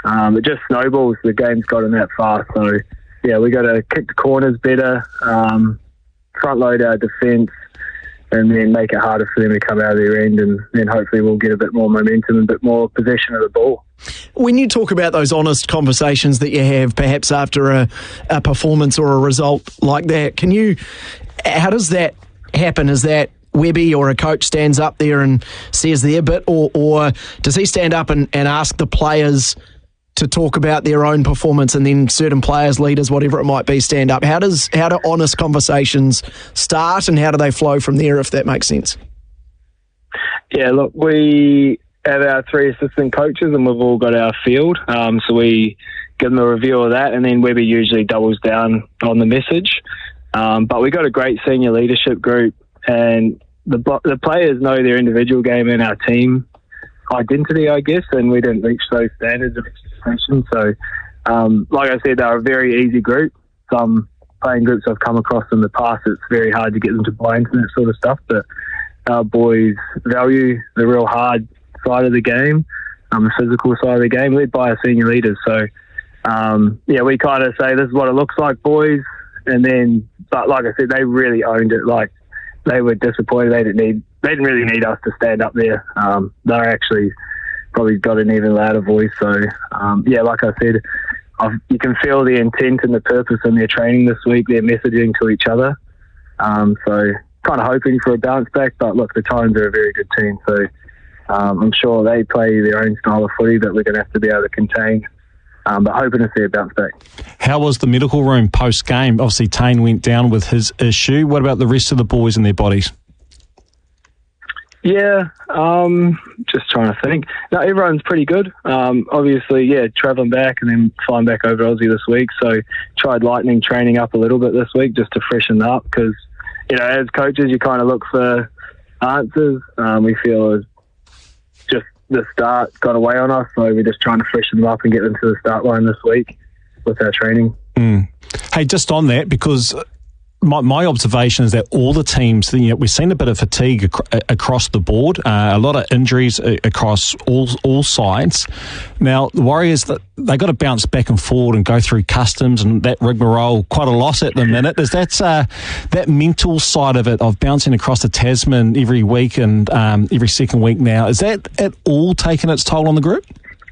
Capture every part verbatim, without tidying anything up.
um, it just snowballs. The game's gotten that far. So, yeah, we got to kick the corners better, um, front load our defence, and then make it harder for them to come out of their end, and then hopefully we'll get a bit more momentum and a bit more possession of the ball. When you talk about those honest conversations that you have, perhaps after a, a performance or a result like that, can you, how does that happen? Is that Webby or a coach stands up there and says their bit, or, or does he stand up and, and ask the players to talk about their own performance, and then certain players, leaders, whatever it might be, stand up? How does how do honest conversations start, and how do they flow from there, if that makes sense? Yeah, look, we have our three assistant coaches, and we've all got our field. Um, so we give them a review of that, and then Webby usually doubles down on the message. Um, but we got a great senior leadership group, and the the players know their individual game and our team identity, I guess, and we didn't reach those standards of expectation. So, um, like I said, they're a very easy group. Some playing groups I've come across in the past, it's very hard to get them to buy into that sort of stuff, but our boys value the real hard side of the game, um, the physical side of the game, led by our senior leaders. So, um, yeah, we kind of say, this is what it looks like, boys, and then, but like I said, they really owned it. Like, they were disappointed. They didn't need, they didn't really need us to stand up there. Um, they're actually probably got an even louder voice. So, um, yeah, like I said, I've, you can feel the intent and the purpose in their training this week, their messaging to each other. Um, so, kind of hoping for a bounce back. But look, the Titans are a very good team. So, um, I'm sure they play their own style of footy that we're going to have to be able to contain. Um, but hoping to see a bounce back. How was the medical room post-game? Obviously, Tane went down with his issue. What about the rest of the boys and their bodies? Yeah, um, just trying to think. No, everyone's pretty good. Um, obviously, yeah, travelling back and then flying back over Aussie this week. So tried lightening training up a little bit this week just to freshen up, because, you know, as coaches, you kind of look for answers. Um, we feel as just the start got away on us, so we're just trying to freshen them up and get them to the start line this week with our training. Mm. Hey, just on that, because my, my observation is that all the teams, you know, we've seen a bit of fatigue ac- across the board, uh, a lot of injuries across all all sides. Now, the Warriors, they got to bounce back and forward and go through customs and that rigmarole quite a lot at the minute. Is that uh, that mental side of it, of bouncing across the Tasman every week and um, every second week now, is that at all taking its toll on the group?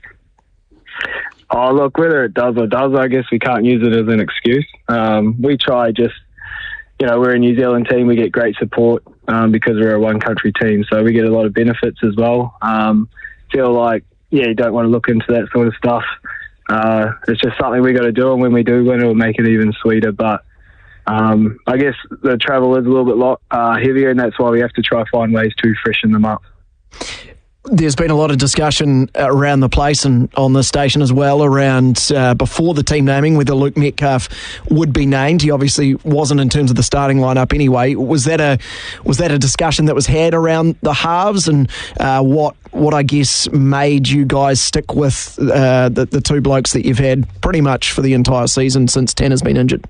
Oh, look, whether it does or does, I guess we can't use it as an excuse. Um, we try just, you know, we're a New Zealand team. We get great support um, because we're a one-country team, so we get a lot of benefits as well. Um, feel like, yeah, you don't want to look into that sort of stuff. Uh, it's just something we got to do, and when we do win, it'll make it even sweeter. But um, I guess the travel is a little bit lot, uh, heavier, and that's why we have to try to find ways to freshen them up. There's been a lot of discussion around the place and on the station as well around uh, before the team naming whether Luke Metcalf would be named. He obviously wasn't in terms of the starting lineup anyway. Was that a was that a discussion that was had around the halves, and uh, what what I guess made you guys stick with uh, the, the two blokes that you've had pretty much for the entire season since Tanner's been injured?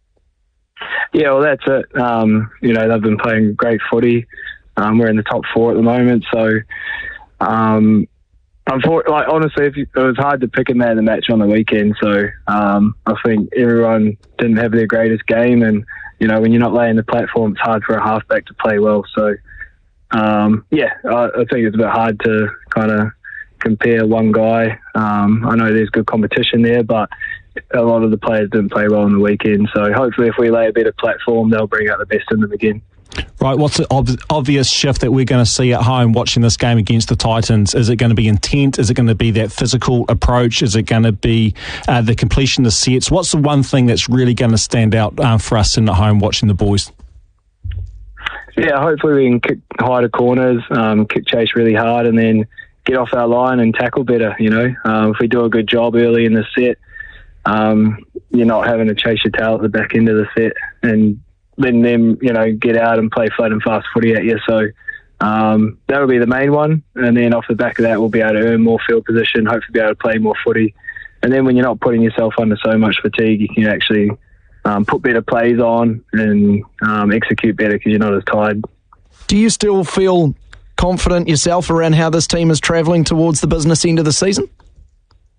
Yeah, well, that's it. Um, you know, they've been playing great footy. Um, we're in the top four at the moment, so. Um, unfortunately, like, honestly, if you, it was hard to pick a man of the match on the weekend. So um, I think everyone didn't have their greatest game, and you know, when you're not laying the platform, it's hard for a halfback to play well. So um, yeah, I, I think it's a bit hard to kind of compare one guy. Um, I know there's good competition there, but a lot of the players didn't play well on the weekend. So hopefully, if we lay a better platform, they'll bring out the best in them again. Right, what's the ob- obvious shift that we're going to see at home watching this game against the Titans? Is it going to be intent? Is it going to be that physical approach? Is it going to be uh, the completion of sets? What's the one thing that's really going to stand out uh, for us in at home watching the boys? Yeah, hopefully we can kick higher corners, um, kick chase really hard, and then get off our line and tackle better, you know. Um, if we do a good job early in the set, um, you're not having to chase your tail at the back end of the set and letting them, you know, get out and play flat and fast footy at you. So um, that'll be the main one. And then off the back of that, we'll be able to earn more field position, hopefully be able to play more footy. And then when you're not putting yourself under so much fatigue, you can actually um, put better plays on and um, execute better because you're not as tired. Do you still feel confident yourself around how this team is travelling towards the business end of the season?